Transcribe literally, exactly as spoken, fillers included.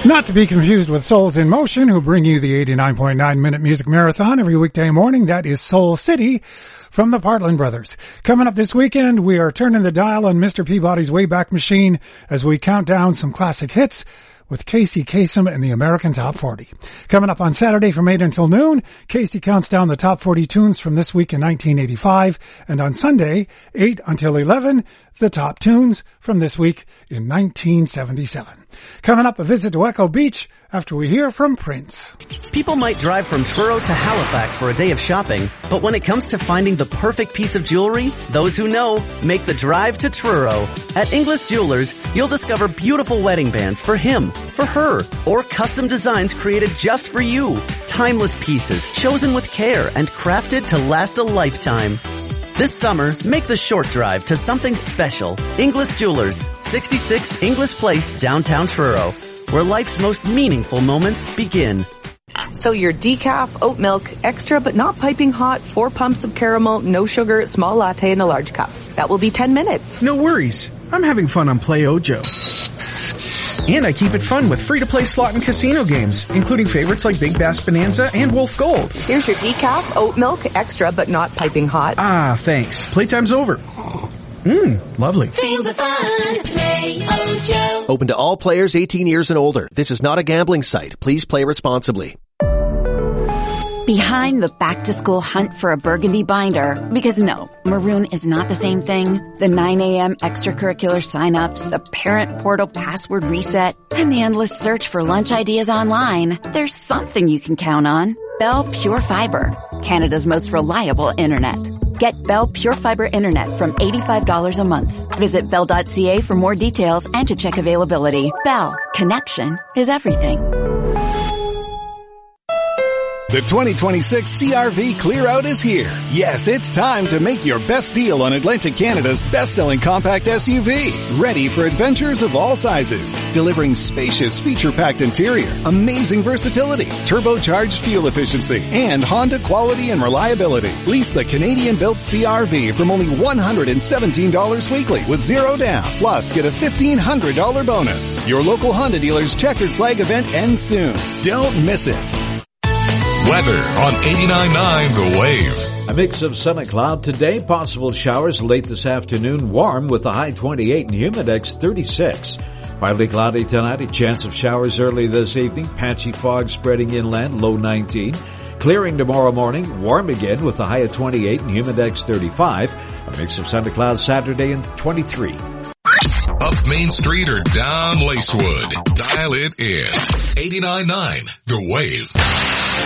Not to be confused with Souls in Motion, who bring you the eighty-nine point nine minute music marathon every weekday morning. That is Soul City from the Partland Brothers. Coming up this weekend, we are turning the dial on Mister Peabody's Wayback Machine as we count down some classic hits with Casey Kasem and the American Top forty. Coming up on Saturday from eight until noon, Casey counts down the top forty tunes from this week in nineteen eighty-five. And on Sunday, eight until eleven, the top tunes from this week in nineteen seventy-seven. Coming up, a visit to Echo Beach after we hear from Prince. People might drive from Truro to Halifax for a day of shopping, but when it comes to finding the perfect piece of jewelry, those who know make the drive to Truro. At Inglis Jewelers, you'll discover beautiful wedding bands for him, for her, or custom designs created just for you. Timeless pieces chosen with care and crafted to last a lifetime. This summer, make the short drive to something special. Inglis Jewelers, sixty-six Inglis Place, downtown Truro, where life's most meaningful moments begin. So your decaf, oat milk, extra but not piping hot, four pumps of caramel, no sugar, small latte in a large cup. That will be ten minutes. No worries. I'm having fun on Play Ojo. And I keep it fun with free-to-play slot and casino games, including favorites like Big Bass Bonanza and Wolf Gold. Here's your decaf, oat milk, extra but not piping hot. Ah, thanks. Playtime's over. Mmm, lovely. Feel the fun. Play Ojo. Open to all players eighteen years and older. This is not a gambling site. Please play responsibly. Behind the back-to-school hunt for a burgundy binder, because no, maroon is not the same thing. The nine a.m. extracurricular signups, the parent portal password reset, and the endless search for lunch ideas online. There's something you can count on. Bell Pure Fiber, Canada's most reliable internet. Get Bell Pure Fiber internet from eighty-five dollars a month. Visit bell dot c a for more details and to check availability. Bell, connection is everything. The twenty twenty-six C R V Clear Out is here. Yes, it's time to make your best deal on Atlantic Canada's best-selling compact S U V. Ready for adventures of all sizes. Delivering spacious, feature-packed interior, amazing versatility, turbocharged fuel efficiency, and Honda quality and reliability. Lease the Canadian-built C R V from only one hundred seventeen dollars weekly with zero down. Plus, get a fifteen hundred dollars bonus. Your local Honda dealer's checkered flag event ends soon. Don't miss it. Weather on eighty-nine point nine The Wave. A mix of sun and cloud today. Possible showers late this afternoon. Warm with a high twenty-eight and humidex thirty-six. Partly cloudy tonight. A chance of showers early this evening. Patchy fog spreading inland. Low nineteen. Clearing tomorrow morning. Warm again with a high of twenty-eight and humidex thirty-five. A mix of sun and cloud Saturday and twenty-three. Up Main Street or down Lacewood. Dial it in. eighty-nine point nine The Wave.